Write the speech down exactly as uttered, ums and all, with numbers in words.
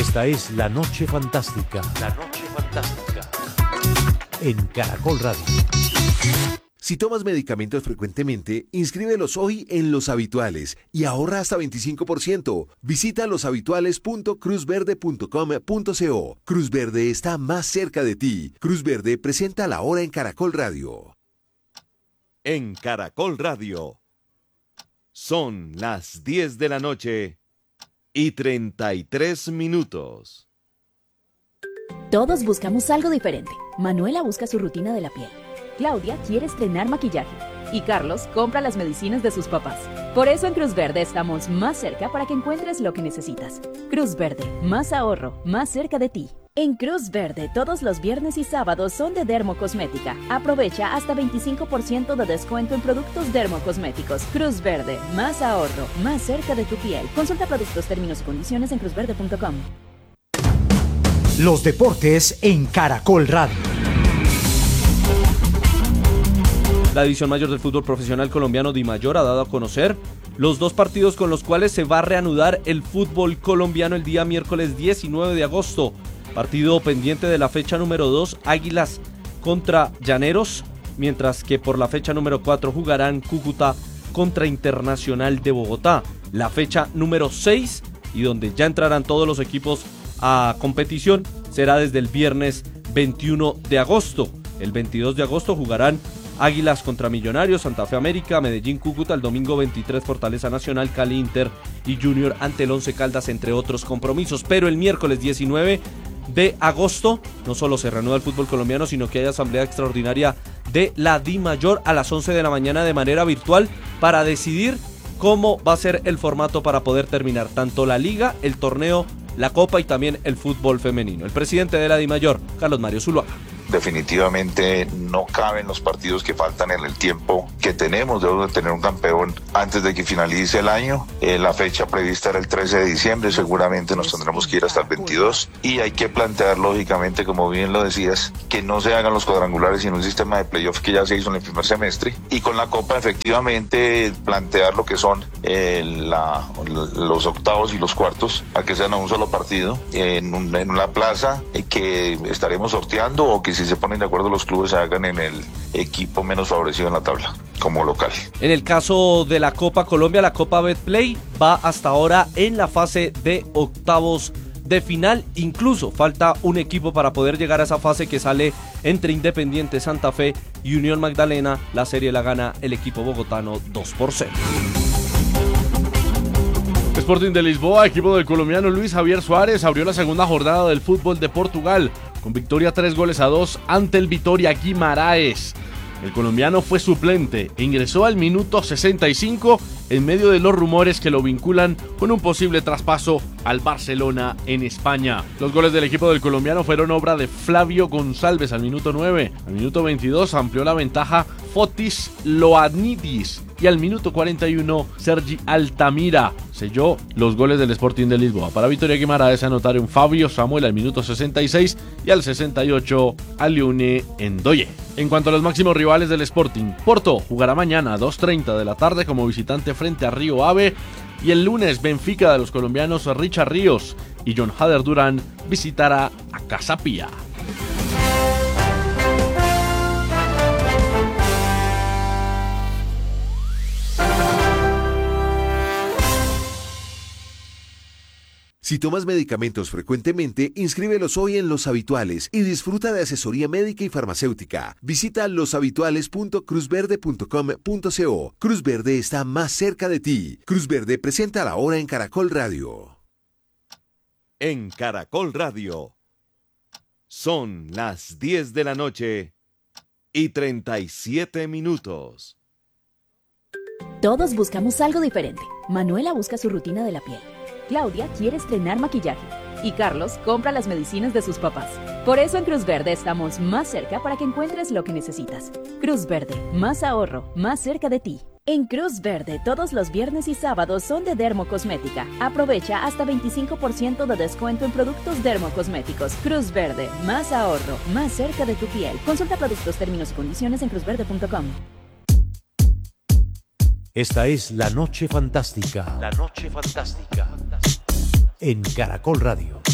Esta es La Noche Fantástica. La Noche Fantástica. En Caracol Radio. Si tomas medicamentos frecuentemente, inscríbelos hoy en Los Habituales y ahorra hasta veinticinco por ciento. Visita loshabituales punto cruz verde punto com punto co. Cruz Verde está más cerca de ti. Cruz Verde presenta La Hora en Caracol Radio. En Caracol Radio. Son las diez de la noche y treinta y tres minutos. Todos buscamos algo diferente. Manuela busca su rutina de la piel. Claudia quiere estrenar maquillaje. Y Carlos compra las medicinas de sus papás. Por eso en Cruz Verde estamos más cerca para que encuentres lo que necesitas. Cruz Verde, más ahorro, más cerca de ti. En Cruz Verde, todos los viernes y sábados son de Dermocosmética. Aprovecha hasta veinticinco por ciento de descuento en productos dermocosméticos. Cruz Verde, más ahorro, más cerca de tu piel. Consulta productos, términos y condiciones en cruz verde punto com. Los deportes en Caracol Radio. La división mayor del fútbol profesional colombiano DIMAYOR ha dado a conocer los dos partidos con los cuales se va a reanudar el fútbol colombiano el día miércoles diecinueve de agosto. Partido pendiente de la fecha número dos, Águilas contra Llaneros, mientras que por la fecha número cuatro jugarán Cúcuta contra Internacional de Bogotá. La fecha número seis, y donde ya entrarán todos los equipos a competición, será desde el viernes veintiuno de agosto. El veintidós de agosto jugarán Águilas contra Millonarios, Santa Fe América, Medellín Cúcuta, el domingo veintitrés Fortaleza Nacional, Cali Inter y Junior ante el Once Caldas, entre otros compromisos. Pero el miércoles diecinueve de agosto no solo se reanuda el fútbol colombiano, sino que hay asamblea extraordinaria de la DIMAYOR a las once de la mañana de manera virtual para decidir cómo va a ser el formato para poder terminar tanto la liga, el torneo, la copa y también el fútbol femenino. El presidente de la DIMAYOR, Carlos Mario Zuluaga. Definitivamente no caben los partidos que faltan en el tiempo que tenemos. Debemos de tener un campeón antes de que finalice el año. Eh, la fecha prevista era el trece de diciembre, seguramente nos tendremos que ir hasta el veintidós y hay que plantear lógicamente, como bien lo decías, que no se hagan los cuadrangulares sino un sistema de playoff que ya se hizo en el primer semestre, y con la Copa efectivamente plantear lo que son eh, la, los octavos y los cuartos a que sean a un solo partido en, un, en una plaza eh, que estaremos sorteando, o que si se ponen de acuerdo los clubes se hagan en el equipo menos favorecido en la tabla como local. En el caso de la Copa Colombia, la Copa Betplay va hasta ahora en la fase de octavos de final. Incluso falta un equipo para poder llegar a esa fase que sale entre Independiente Santa Fe y Unión Magdalena. La serie la gana el equipo bogotano dos por cero. Sporting de Lisboa, equipo del colombiano Luis Javier Suárez, abrió la segunda jornada del fútbol de Portugal con victoria tres goles a dos ante el Vitória Guimaraes. El colombiano fue suplente e ingresó al minuto sesenta y cinco en medio de los rumores que lo vinculan con un posible traspaso al Barcelona en España. Los goles del equipo del colombiano fueron obra de Flavio González al minuto nueve. Al minuto veintidós amplió la ventaja Fotis Loanidis y al minuto cuarenta y uno Sergi Altamira selló los goles del Sporting de Lisboa. Para Vitória Guimaraes anotaron Fabio Samuel al minuto sesenta y seis y al sesenta y ocho Aliune Ndoye. En cuanto a los máximos rivales del Sporting, Porto jugará mañana a dos y media de la tarde como visitante frente a Río Ave, y el lunes Benfica de los colombianos Richard Ríos y John Hader Durán visitará a Casa Pía. Si tomas medicamentos frecuentemente, inscríbelos hoy en Los Habituales y disfruta de asesoría médica y farmacéutica. Visita loshabituales punto cruz verde punto com punto co. Cruz Verde está más cerca de ti. Cruz Verde presenta La Hora en Caracol Radio. En Caracol Radio. Son las diez de la noche y treinta y siete minutos. Todos buscamos algo diferente. Manuela busca su rutina de la piel. Claudia quiere estrenar maquillaje y Carlos compra las medicinas de sus papás. Por eso en Cruz Verde estamos más cerca para que encuentres lo que necesitas. Cruz Verde, más ahorro, más cerca de ti. En Cruz Verde, todos los viernes y sábados son de Dermocosmética. Aprovecha hasta veinticinco por ciento de descuento en productos dermocosméticos. Cruz Verde, más ahorro, más cerca de tu piel. Consulta productos, términos y condiciones en cruz verde punto com. Esta es La Noche Fantástica. La Noche Fantástica. En Caracol Radio.